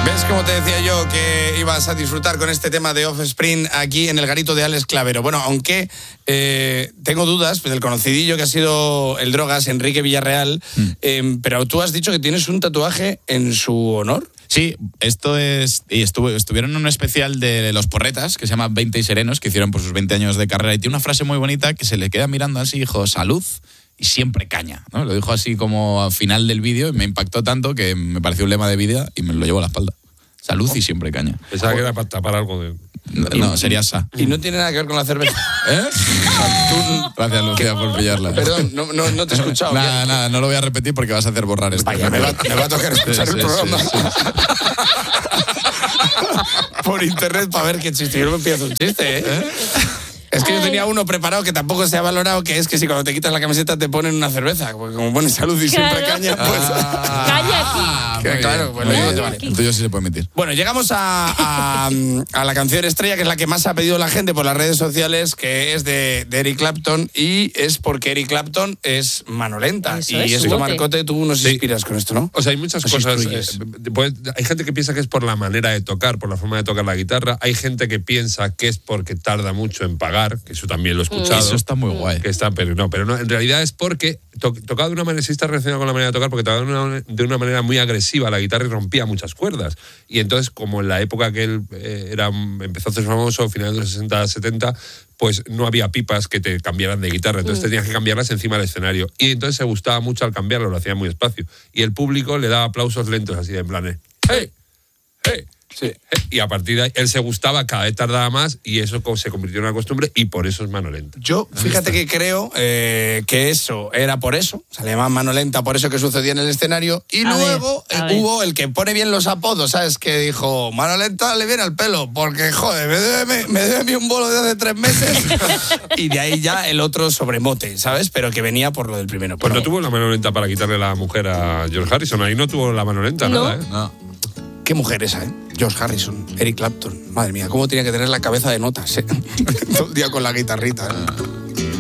¿Ves cómo te decía yo que ibas a disfrutar con este tema de Offspring aquí en el garito de Alex Clavero? Bueno, aunque tengo dudas del conocidillo que ha sido el Drogas, Enrique Villarreal, pero tú has dicho que tienes un tatuaje en su honor. Sí, esto es... Y estuvieron en un especial de Los Porretas, que se llama 20 y Serenos, que hicieron por sus 20 años de carrera, y tiene una frase muy bonita que se le queda mirando así, dijo, salud y siempre caña, ¿no? Lo dijo así como al final del vídeo y me impactó tanto que me pareció un lema de vida y me lo llevo a la espalda. Salud y siempre caña. Pensaba que era para tapar algo de... No, sería sa. Y no tiene nada que ver con la cerveza. Gracias, Lucía, por pillarla. Perdón, no te he escuchado. Nada, no lo voy a repetir porque vas a hacer borrar esto. Vaya, me va a tocar escuchar el programa. Sí. Por internet para ver qué chiste. Yo no me empiezo un chiste, ¿eh? Es que yo tenía uno preparado que tampoco se ha valorado, que es que si cuando te quitas la camiseta te ponen una cerveza, porque como pones salud y siempre caña, pues... Caña aquí. Claro, pues lo digo, te vale. El tuyo sí se puede emitir. Bueno, llegamos a la canción estrella, que es la que más ha pedido la gente por las redes sociales, que es de Eric Clapton, y es porque Eric Clapton es mano lenta. Eso y es, esto, Marcote, tú nos inspiras con esto, ¿no? O sea, hay muchas cosas. Hay gente que piensa que es por la manera de tocar, por la forma de tocar la guitarra. Hay gente que piensa que es porque tarda mucho en pagar, que eso también lo he escuchado. Eso está muy guay. Que está, pero no, en realidad es porque tocaba de una manera, sí está relacionado con la manera de tocar, porque tocaba de una manera muy agresiva la guitarra y rompía muchas cuerdas. Y entonces, como en la época que él empezó a ser famoso, finales de los 60, 70, pues no había pipas que te cambiaran de guitarra, entonces tenías que cambiarlas encima del escenario. Y entonces se gustaba mucho al cambiarlo, lo hacía muy despacio. Y el público le daba aplausos lentos, así de en plan, ¡hey! ¡hey! Sí. Y a partir de ahí, él se gustaba, cada vez tardaba más, y eso se convirtió en una costumbre, y por eso es mano lenta. Yo, fíjate que creo que eso era por eso, se le llama mano lenta, por eso que sucedía en el escenario, y luego hubo el que pone bien los apodos, ¿sabes? Que dijo, mano lenta le viene al pelo, porque, joder, me debe a mí un bolo de hace 3 meses, y de ahí ya el otro sobremote, ¿sabes? Pero que venía por lo del primero. Pues no tuvo la mano lenta para quitarle la mujer a George Harrison, ahí no tuvo la mano lenta, nada, ¿eh? No. Qué mujer esa, ¿eh? George Harrison, Eric Clapton. Madre mía, cómo tenía que tener la cabeza de notas, ¿eh? Todo el día con la guitarrita, ¿eh?